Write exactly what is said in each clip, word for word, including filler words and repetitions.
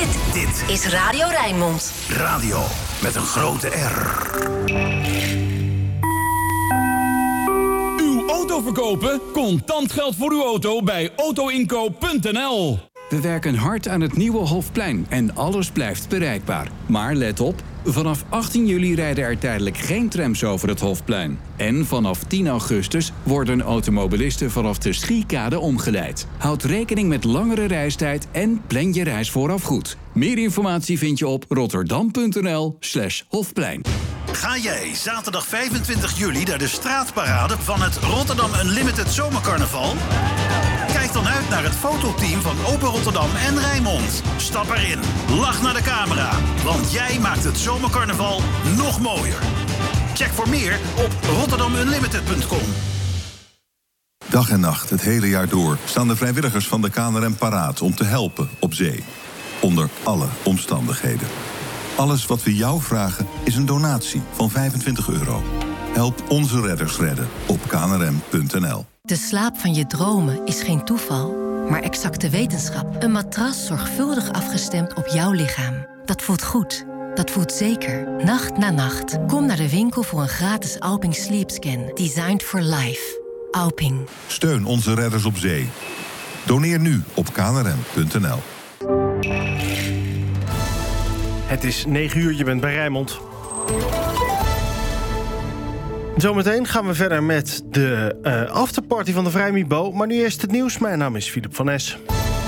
Dit is Radio Rijnmond. Radio met een grote R. Uw auto verkopen? Contant geld voor uw auto bij autoinkoop punt n l. We werken hard aan het nieuwe Hofplein en alles blijft bereikbaar. Maar let op, vanaf achttien juli rijden er tijdelijk geen trams over het Hofplein. En vanaf tien augustus worden automobilisten vanaf de Schiekade omgeleid. Houd rekening met langere reistijd en plan je reis vooraf goed. Meer informatie vind je op rotterdam punt n l slash Hofplein. Ga jij zaterdag vijfentwintig juli naar de straatparade van het Rotterdam Unlimited Zomercarnaval? Kijk dan uit naar het fototeam van Open Rotterdam en Rijnmond. Stap erin, lach naar de camera, want jij maakt het Zomercarnaval nog mooier. Check voor meer op rotterdam unlimited punt com. Dag en nacht, het hele jaar door, staan de vrijwilligers van de K N R M paraat om te helpen op zee. Onder alle omstandigheden. Alles wat we jou vragen is een donatie van vijfentwintig euro. Help onze redders redden op k n r m punt n l. De slaap van je dromen is geen toeval, maar exacte wetenschap. Een matras zorgvuldig afgestemd op jouw lichaam. Dat voelt goed. Dat voelt zeker. Nacht na nacht. Kom naar de winkel voor een gratis Alping Sleep Scan. Designed for life. Alping. Steun onze redders op zee. Doneer nu op k n r m punt n l. Het is negen uur, je bent bij Rijnmond. Zometeen gaan we verder met de uh, afterparty van de Vrijmibo. Maar nu eerst het nieuws. Mijn naam is Philip van Es.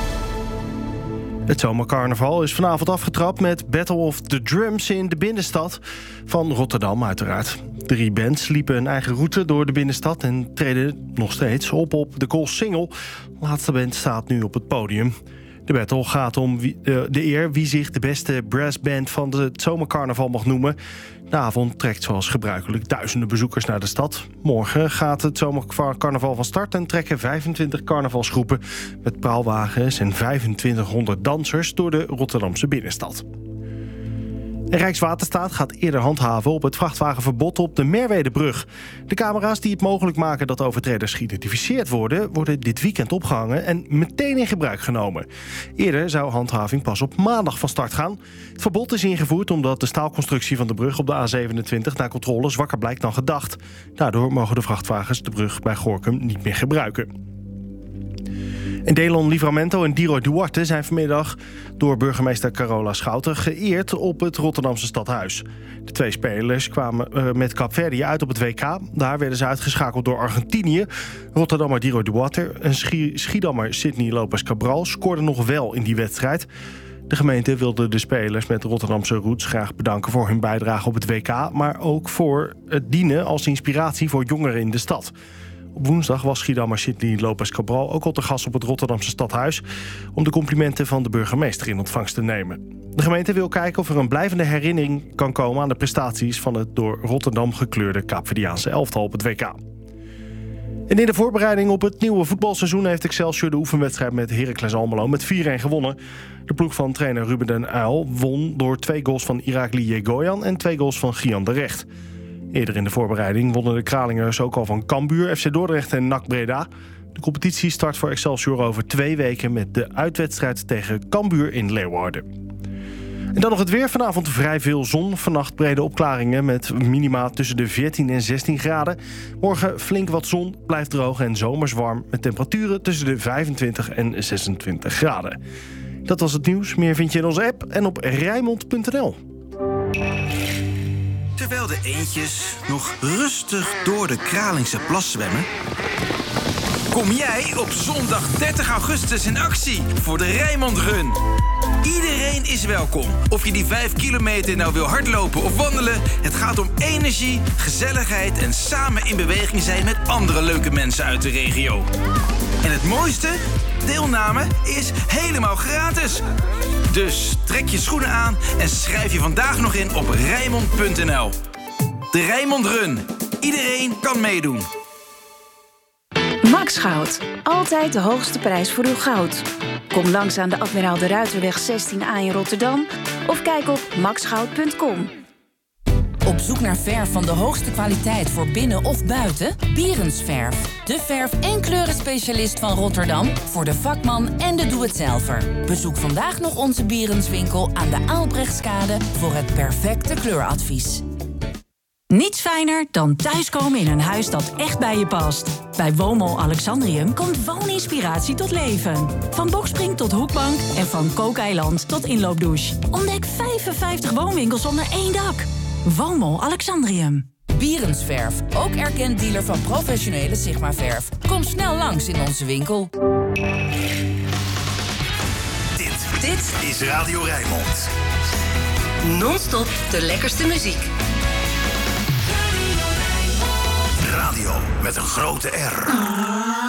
Het zomercarnaval is vanavond afgetrapt met Battle of the Drums in de binnenstad van Rotterdam uiteraard. Drie bands liepen een eigen route door de binnenstad en treden nog steeds op op de Koolsingel. De laatste band staat nu op het podium. De battle gaat om wie, uh, de eer wie zich de beste brassband van het zomercarnaval mag noemen. De avond trekt zoals gebruikelijk duizenden bezoekers naar de stad. Morgen gaat het zomercarnaval van start en trekken vijfentwintig carnavalsgroepen met praalwagens en vijfentwintighonderd dansers door de Rotterdamse binnenstad. En Rijkswaterstaat gaat eerder handhaven op het vrachtwagenverbod op de Merwedebrug. De camera's die het mogelijk maken dat overtreders geïdentificeerd worden, worden dit weekend opgehangen en meteen in gebruik genomen. Eerder zou handhaving pas op maandag van start gaan. Het verbod is ingevoerd omdat de staalconstructie van de brug op de A zevenentwintig na controle zwakker blijkt dan gedacht. Daardoor mogen de vrachtwagens de brug bij Gorinchem niet meer gebruiken. En Delon Livramento en Diro Duarte zijn vanmiddag door burgemeester Carola Schouten geëerd op het Rotterdamse stadhuis. De twee spelers kwamen uh, met Kaapverdië uit op het W K. Daar werden ze uitgeschakeld door Argentinië. Rotterdammer Diro Duarte en Schie- Schiedammer Sidney Lopez Cabral scoorden nog wel in die wedstrijd. De gemeente wilde de spelers met Rotterdamse roots graag bedanken voor hun bijdrage op het W K, maar ook voor het dienen als inspiratie voor jongeren in de stad. Op woensdag was Schiedammer Sidney Lopez Cabral ook al te gast op het Rotterdamse stadhuis om de complimenten van de burgemeester in ontvangst te nemen. De gemeente wil kijken of er een blijvende herinnering kan komen aan de prestaties van het door Rotterdam gekleurde Kaapverdiaanse elftal op het W K. En in de voorbereiding op het nieuwe voetbalseizoen heeft Excelsior de oefenwedstrijd met Heracles Almelo met vier-een gewonnen. De ploeg van trainer Ruben den Uyl won door twee goals van Irakli Yegoyan en twee goals van Gian de Recht. Eerder in de voorbereiding wonnen de Kralingers ook al van Cambuur, F C Dordrecht en N A C Breda. De competitie start voor Excelsior over twee weken met de uitwedstrijd tegen Cambuur in Leeuwarden. En dan nog het weer. Vanavond vrij veel zon. Vannacht brede opklaringen met minima tussen de veertien en zestien graden. Morgen flink wat zon, blijft droog en zomers warm met temperaturen tussen de vijfentwintig en zesentwintig graden. Dat was het nieuws. Meer vind je in onze app en op rijnmond punt n l. Terwijl de eendjes nog rustig door de Kralingse plas zwemmen, kom jij op zondag dertig augustus in actie voor de Rijnmond Run. Iedereen is welkom. Of je die vijf kilometer nou wil hardlopen of wandelen, het gaat om energie, gezelligheid en samen in beweging zijn met andere leuke mensen uit de regio. En het mooiste? Deelname is helemaal gratis. Dus trek je schoenen aan en schrijf je vandaag nog in op rijnmond punt n l. De Rijnmond Run. Iedereen kan meedoen. Max Goud. Altijd de hoogste prijs voor uw goud. Kom langs aan de Admiraal de Ruiterweg zestien A in Rotterdam of kijk op max goud punt com. Op zoek naar verf van de hoogste kwaliteit voor binnen of buiten? Bierens Verf. De verf- en kleurenspecialist van Rotterdam voor de vakman en de doe-het-zelver. Bezoek vandaag nog onze Bierenswinkel aan de Aalbrechtskade voor het perfecte kleuradvies. Niets fijner dan thuiskomen in een huis dat echt bij je past. Bij Woonmol Alexandrium komt wooninspiratie tot leven. Van bokspring tot hoekbank en van kookeiland tot inloopdouche. Ontdek vijfenvijftig woonwinkels onder één dak. Woonmol Alexandrium. Bierens Verf, ook erkend dealer van professionele Sigma verf. Kom snel langs in onze winkel. Dit, dit is Radio Rijnmond. Non-stop de lekkerste muziek. Radio met een grote R.